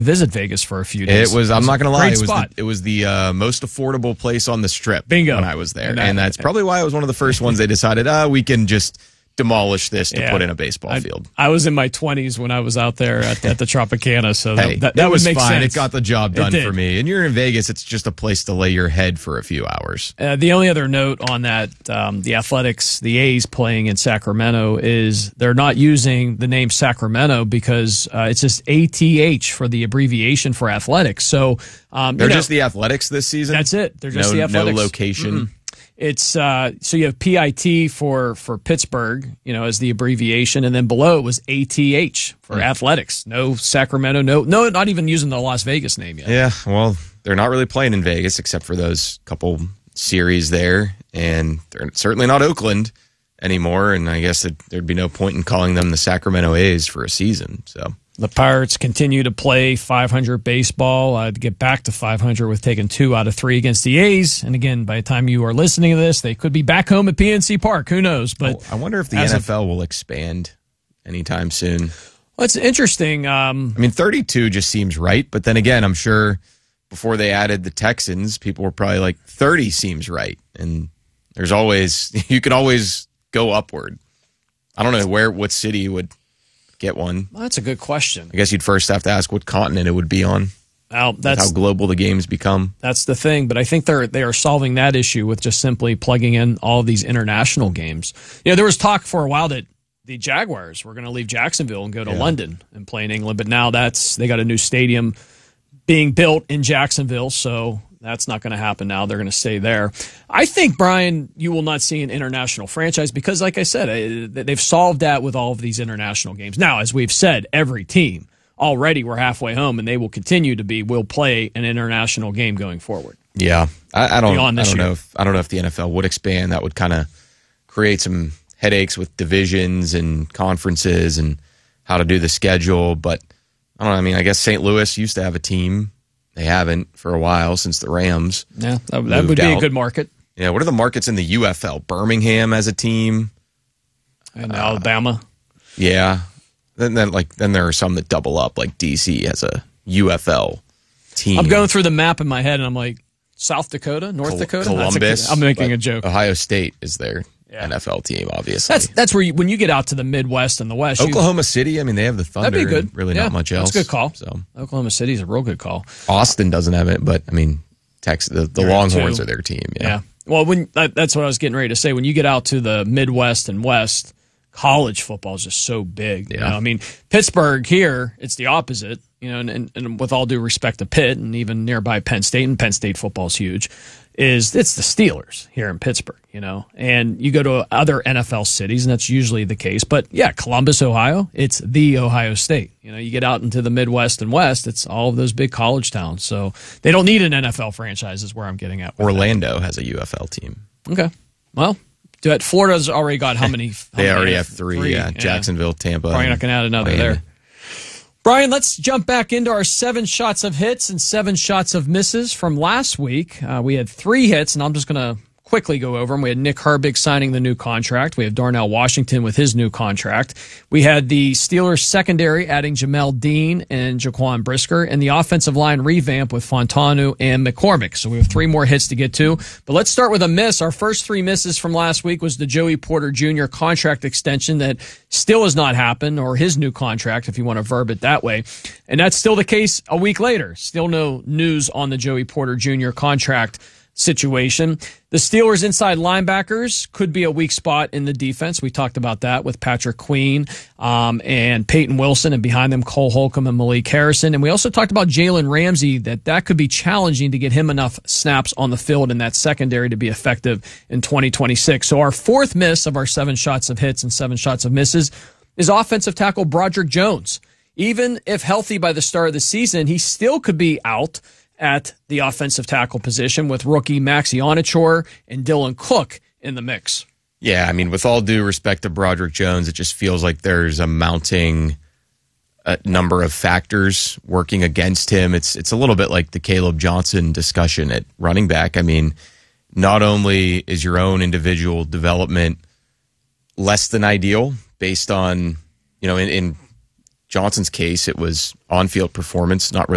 visit Vegas for a few days. It was. I'm not going to lie. It was the most affordable place on the Strip. Bingo. When I was there, and that's probably why it was one of the first ones they decided. We can just demolish this to put in a baseball field. I was in my 20s when I was out there at the Tropicana, so that was would make fine. sense. It got the job done for me. And you're in Vegas; it's just a place to lay your head for a few hours. The only other note on that, the Athletics, the A's playing in Sacramento, is they're not using the name Sacramento because it's just ATH for the abbreviation for Athletics. So they're just the Athletics this season. That's it. They're just the Athletics. No location. Mm-mm. It's so you have PIT for Pittsburgh, as the abbreviation, and then below it was ATH for Athletics. No Sacramento, no, not even using the Las Vegas name yet. Yeah, well, they're not really playing in Vegas except for those couple series there, and they're certainly not Oakland anymore. And I guess there'd be no point in calling them the Sacramento A's for a season. So. The Pirates continue to play 500 baseball to get back to 500 with taking 2 out of 3 against the A's. And again, by the time you are listening to this, they could be back home at PNC Park. Who knows? But I wonder if the NFL will expand anytime soon. Well, it's interesting. 32 just seems right. But then again, I'm sure before they added the Texans, people were probably like 30 seems right. And you can always go upward. I don't know what city would get one. Well, that's a good question. I guess you'd first have to ask what continent it would be on. Well, that's how global the games become. That's the thing, but I think they are solving that issue with just simply plugging in all of these international games. There was talk for a while that the Jaguars were going to leave Jacksonville and go to London and play in England, but now they got a new stadium being built in Jacksonville, so that's not going to happen now. They're going to stay there. I think, Brian, you will not see an international franchise because, like I said, they've solved that with all of these international games. Now, as we've said, every team already we're halfway home, and they will continue to will play an international game going forward. Yeah, I don't know if the NFL would expand. That would kind of create some headaches with divisions and conferences and how to do the schedule. But I don't know. I guess St. Louis used to have a team. They haven't for a while since the Rams. Yeah, that would be a good market. Yeah, what are the markets in the UFL? Birmingham as a team, and Alabama. Yeah, then there are some that double up, like DC has a UFL team. I'm going through the map in my head, and I'm like, South Dakota, North Dakota, Columbus. I'm making a joke. Ohio State is their NFL team, obviously. That's where when you get out to the Midwest and the West. Oklahoma City, they have the Thunder. That'd be good. Really not much else. That's a good call. So Oklahoma City is a real good call. Austin doesn't have it, but Texas, the Longhorns are their team. Yeah. Well, that's what I was getting ready to say. When you get out to the Midwest and West, college football is just so big. Yeah. Pittsburgh here, it's the opposite. And with all due respect to Pitt and even nearby Penn State, and Penn State football is huge. It's the Steelers here in Pittsburgh, and you go to other NFL cities, and that's usually the case. But yeah, Columbus, Ohio, it's the Ohio State. You get out into the Midwest and West, it's all of those big college towns. So they don't need an NFL franchise, is where I'm getting at. Orlando has a UFL team. Okay. Well, Florida's already got how many? They already have 3. Yeah. Jacksonville, Tampa. Probably not going to add another there. Brian, let's jump back into our 7 shots of hits and 7 shots of misses from last week. We had 3 hits, and I'm just going to quickly go over them. We had Nick Herbig signing the new contract. We have Darnell Washington with his new contract. We had the Steelers secondary adding Jamel Dean and Jaquan Brisker, and the offensive line revamp with Fontanu and McCormick. So we have 3 more hits to get to. But let's start with a miss. Our first 3 misses from last week was the Joey Porter Jr. contract extension that still has not happened, or his new contract, if you want to verb it that way. And that's still the case a week later. Still no news on the Joey Porter Jr. contract situation. The Steelers' inside linebackers could be a weak spot in the defense. We talked about that with Patrick Queen and Peyton Wilson, and behind them Cole Holcomb and Malik Harrison. And we also talked about Jalen Ramsey, that could be challenging to get him enough snaps on the field in that secondary to be effective in 2026. So our 4th miss of our 7 shots of hits and 7 shots of misses is offensive tackle Broderick Jones. Even if healthy by the start of the season, he still could be out at the offensive tackle position with rookie Maxi Onachor and Dylan Cook in the mix. Yeah, with all due respect to Broderick Jones, it just feels like there's a mounting number of factors working against him. It's a little bit like the Caleb Johnson discussion at running back. Not only is your own individual development less than ideal based on, in Johnson's case, it was on-field performance, not really